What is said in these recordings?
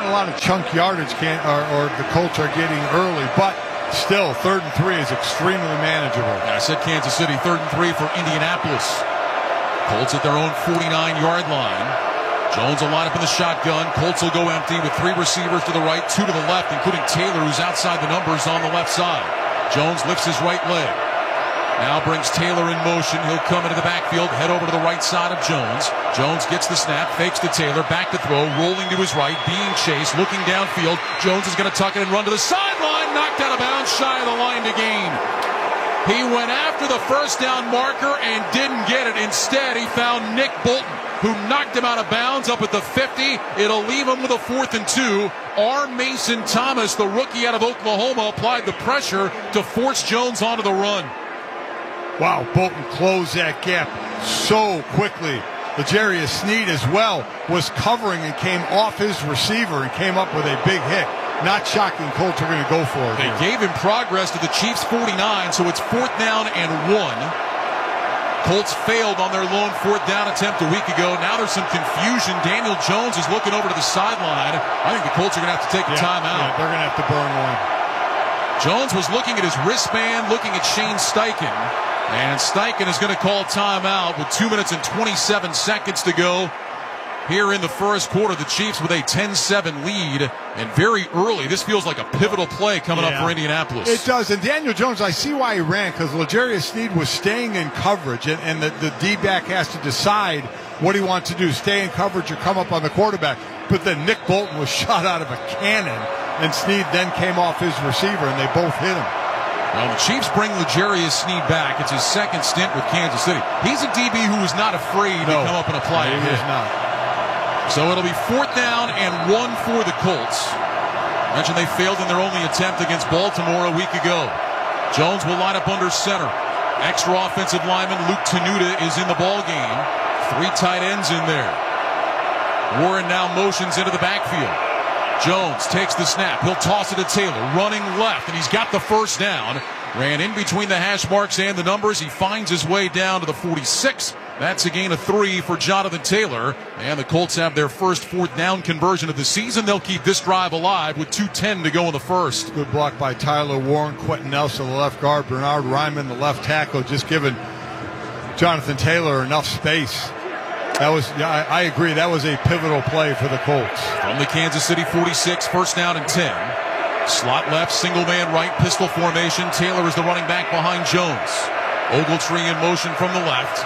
a lot of chunk yardage, or the Colts are getting early, but still, 3rd and 3 is extremely manageable. I said Kansas City, 3rd and 3 for Indianapolis. Colts at their own 49-yard line. Jones will line up in the shotgun. Colts will go empty with 3 receivers to the right, 2 to the left, including Taylor, who's outside the numbers on the left side. Jones lifts his right leg. Now brings Taylor in motion. He'll come into the backfield, head over to the right side of Jones. Jones gets the snap, fakes to Taylor, back to throw, rolling to his right, being chased, looking downfield. Jones is going to tuck it and run to the sideline, knocked out of bounds, shy of the line to gain. He went after the first down marker and didn't get it. Instead, he found Nick Bolton, who knocked him out of bounds up at the 50. It'll leave him with a 4th and 2. R. Mason Thomas, the rookie out of Oklahoma, applied the pressure to force Jones onto the run. Wow, Bolton closed that gap so quickly. L'Jarius Sneed as well was covering and came off his receiver and came up with a big hit. Not shocking Colts are going to go for it. They gave him progress to the Chiefs' 49, so it's 4th down and 1. Colts failed on their lone 4th down attempt a week ago. Now there's some confusion. Daniel Jones is looking over to the sideline. I think the Colts are going to have to take a timeout. Yeah, they're going to have to burn one. Jones was looking at his wristband, looking at Shane Steichen. And Steichen is going to call timeout with 2 minutes and 27 seconds to go here in the first quarter. The Chiefs with a 10-7 lead, and very early. This feels like a pivotal play coming up for Indianapolis. It does, and Daniel Jones, I see why he ran, because L'Jarius Sneed was staying in coverage, and the D-back has to decide what he wants to do, stay in coverage or come up on the quarterback. But then Nick Bolton was shot out of a cannon, and Sneed then came off his receiver, and they both hit him. Well, the Chiefs bring L'Jarius Sneed back. It's his 2nd stint with Kansas City. He's a DB who is not afraid to come up and apply a hit. He is not. So it'll be 4th down and 1 for the Colts. Mentioned they failed in their only attempt against Baltimore a week ago. Jones will line up under center. Extra offensive lineman Luke Tenuta is in the ball game. 3 tight ends in there. Warren now motions into the backfield. Jones takes the snap. He'll toss it to Taylor, running left, and he's got the first down. Ran in between the hash marks and the numbers. He finds his way down to the 46. That's a gain of 3 for Jonathan Taylor. And the Colts have their first 4th down conversion of the season. They'll keep this drive alive with 2:10 to go in the first. Good block by Tyler Warren, Quentin Nelson, the left guard, Bernard Ryman, the left tackle, just giving Jonathan Taylor enough space. That was, I agree, that was a pivotal play for the Colts. From the Kansas City 46, 1st down and 10. Slot left, single man right, pistol formation. Taylor is the running back behind Jones. Ogletree in motion from the left.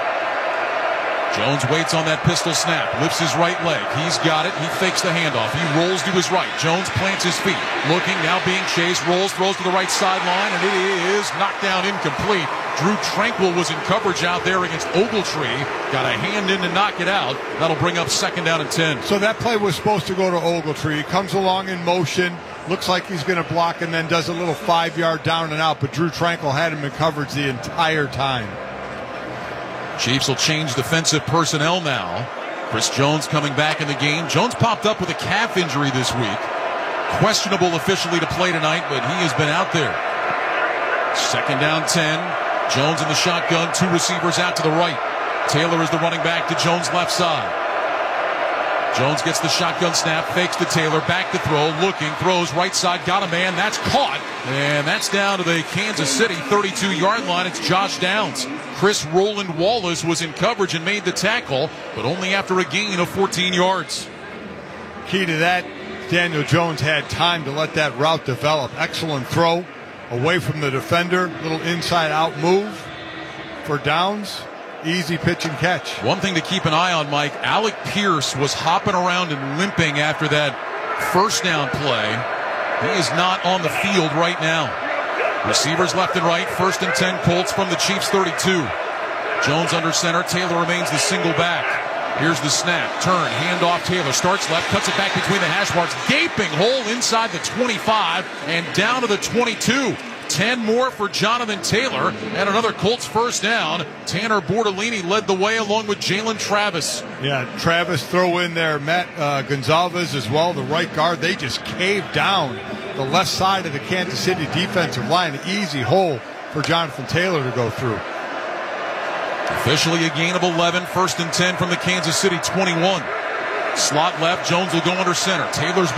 Jones waits on that pistol snap, lifts his right leg. He's got it. He fakes the handoff. He rolls to his right. Jones plants his feet. Looking, now being chased, rolls, throws to the right sideline, and it is knocked down incomplete. Drew Tranquil was in coverage out there against Ogletree. Got a hand in to knock it out. That'll bring up 2nd down and 10. So that play was supposed to go to Ogletree. He comes along in motion. Looks like he's going to block and then does a little 5-yard down and out. But Drew Tranquil had him in coverage the entire time. Chiefs will change defensive personnel now. Chris Jones coming back in the game. Jones popped up with a calf injury this week. Questionable officially to play tonight, but he has been out there. 2nd down 10. Jones in the shotgun, 2 receivers out to the right. Taylor is the running back to Jones' left side. Jones gets the shotgun snap, fakes to Taylor, back to throw, looking, throws right side, got a man, that's caught, and that's down to the Kansas City 32-yard line. It's Josh Downs. Chris Roland Wallace was in coverage and made the tackle, but only after a gain of 14 yards. Key to that, Daniel Jones had time to let that route develop. Excellent throw away from the defender, little inside-out move for Downs. Easy pitch and catch. One thing to keep an eye on, Mike, Alec Pierce was hopping around and limping after that 1st down play. He is not on the field right now. Receivers left and right, 1st and 10 Colts from the Chiefs 32. Jones under center, Taylor remains the single back. Here's the snap, turn, handoff, Taylor starts left, cuts it back between the hash marks, gaping hole inside the 25 and down to the 22. 10 more for Jonathan Taylor and another Colts 1st down. Tanner Bortolini led the way along with Jalen Travis. Yeah, Travis throw in there. Matt Gonzalez as well, the right guard. They just caved down the left side of the Kansas City defensive line. An easy hole for Jonathan Taylor to go through. Officially a gain of 11, 1st and 10 from the Kansas City 21. Slot left, Jones will go under center. Taylor's